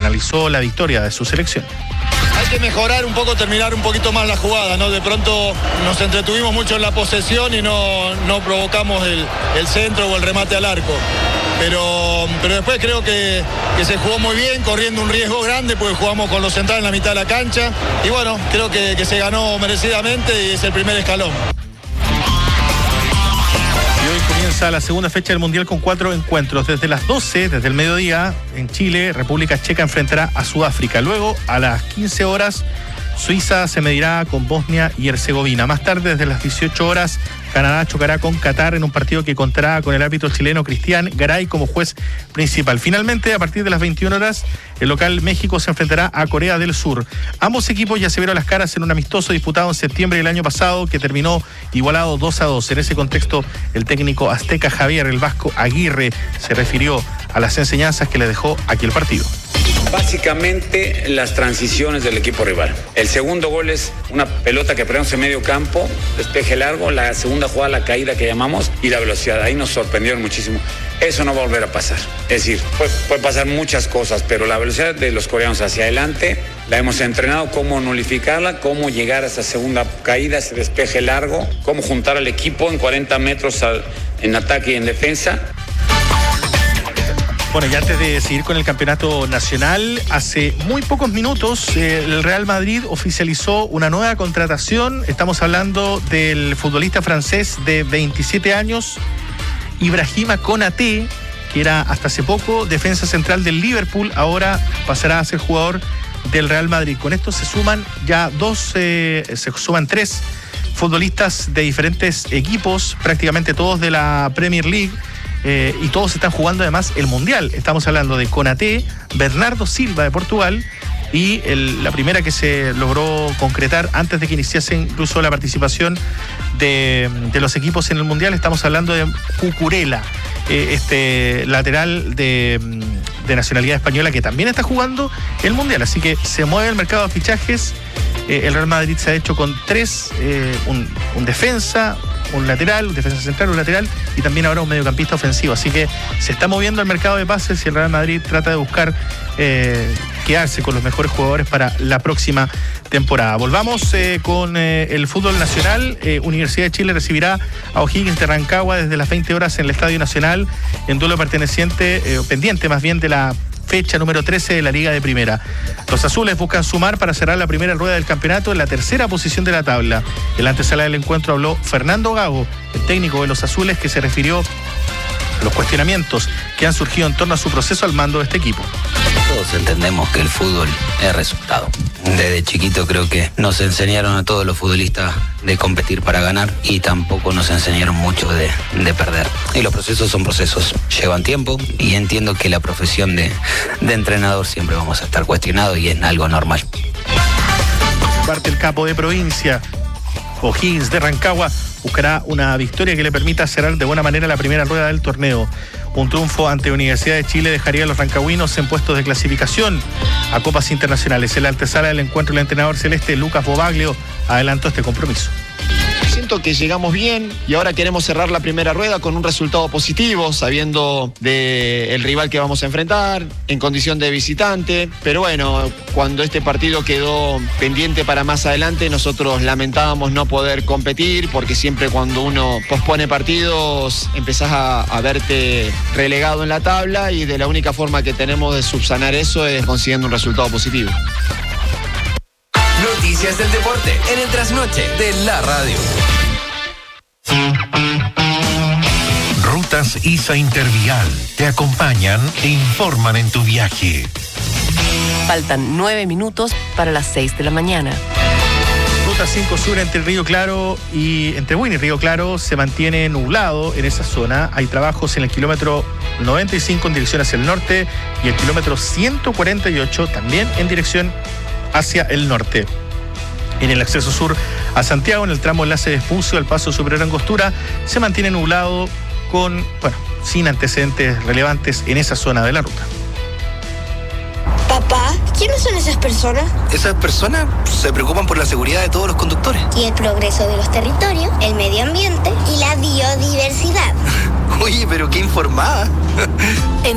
analizó la victoria de su selección. Hay que mejorar un poco, terminar un poquito más la jugada, ¿no? De pronto nos entretuvimos mucho en la posesión y no provocamos el centro o el remate al arco. Pero después creo que se jugó muy bien, corriendo un riesgo grande, porque jugamos con los centrales en la mitad de la cancha. Y bueno, creo que se ganó merecidamente y es el primer escalón. Y hoy comienza la segunda fecha del Mundial con 4 encuentros. Desde las 12, desde el mediodía, en Chile, República Checa enfrentará a Sudáfrica. Luego, a las 15 horas, Suiza se medirá con Bosnia y Herzegovina. Más tarde, desde las 18 horas, Canadá chocará con Qatar en un partido que contará con el árbitro chileno Cristian Garay como juez principal. Finalmente, a partir de las 21 horas, el local México se enfrentará a Corea del Sur. Ambos equipos ya se vieron las caras en un amistoso disputado en septiembre del año pasado que terminó igualado 2-2. En ese contexto, el técnico azteca Javier el Vasco Aguirre se refirió a las enseñanzas que le dejó aquel partido. Básicamente las transiciones del equipo rival. El segundo gol es una pelota que perdemos en medio campo, despeje largo, la segunda jugada, la caída que llamamos, y la velocidad. Ahí nos sorprendieron muchísimo. Eso no va a volver a pasar. Es decir, puede pasar muchas cosas, pero la velocidad de los coreanos hacia adelante la hemos entrenado, cómo nulificarla, cómo llegar a esa segunda caída, ese despeje largo, cómo juntar al equipo en 40 metros en ataque y en defensa. Bueno, y antes de seguir con el campeonato nacional, hace muy pocos minutos el Real Madrid oficializó una nueva contratación. Estamos hablando del futbolista francés de 27 años, Ibrahima Konaté, que era hasta hace poco defensa central del Liverpool, ahora pasará a ser jugador del Real Madrid. Con esto se suman ya tres futbolistas de diferentes equipos, prácticamente todos de la Premier League. Y todos están jugando además el Mundial. Estamos hablando de Konaté, Bernardo Silva de Portugal y la primera que se logró concretar antes de que iniciase incluso la participación de los equipos en el Mundial. Estamos hablando de Cucurella, lateral de nacionalidad española que también está jugando el Mundial. Así que se mueve el mercado de fichajes. El Real Madrid se ha hecho con tres, un defensa, un lateral, un defensa central, un lateral y también ahora un mediocampista ofensivo. Así que se está moviendo el mercado de pases y el Real Madrid trata de buscar quedarse con los mejores jugadores para la próxima temporada. Volvamos con el fútbol nacional. Universidad de Chile recibirá a O'Higgins de Rancagua desde las 20 horas en el Estadio Nacional en duelo pendiente más bien de la fecha número 13 de la Liga de Primera. Los azules buscan sumar para cerrar la primera rueda del campeonato en la tercera posición de la tabla. En la antesala del encuentro habló Fernando Gago, el técnico de los azules, que se refirió a los cuestionamientos que han surgido en torno a su proceso al mando de este equipo. Todos entendemos que el fútbol es resultado. Desde chiquito creo que nos enseñaron a todos los futbolistas de competir para ganar y tampoco nos enseñaron mucho de perder. Y los procesos son procesos, llevan tiempo y entiendo que la profesión de entrenador siempre vamos a estar cuestionados y es algo normal. Parte el capo de provincia, O'Higgins de Rancagua, buscará una victoria que le permita cerrar de buena manera la primera rueda del torneo. Un triunfo ante Universidad de Chile dejaría a los rancagüinos en puestos de clasificación a copas internacionales. En la antesala del encuentro, el entrenador celeste Lucas Bobaglio adelantó este compromiso. Siento que llegamos bien y ahora queremos cerrar la primera rueda con un resultado positivo, sabiendo del rival que vamos a enfrentar, en condición de visitante. Pero bueno, cuando este partido quedó pendiente para más adelante, nosotros lamentábamos no poder competir, porque siempre cuando uno pospone partidos empezás a verte relegado en la tabla, y de la única forma que tenemos de subsanar eso es consiguiendo un resultado positivo. Noticias del deporte en el trasnoche de la radio. Rutas ISA Intervial te acompañan e informan en tu viaje. Faltan 9 minutos para las 6 de la mañana. Ruta 5 Sur entre Río Claro y entre Buin y Río Claro se mantiene nublado en esa zona. Hay trabajos en el kilómetro 95 en dirección hacia el norte y el kilómetro 148 también en dirección hacia el norte. En el acceso sur a Santiago, en el tramo enlace de Espucio al paso superior Angostura, se mantiene nublado sin antecedentes relevantes en esa zona de la ruta. Papá, ¿quiénes son esas personas? Esas personas se preocupan por la seguridad de todos los conductores. Y el progreso de los territorios, el medio ambiente y la biodiversidad. Oye, pero qué informada. En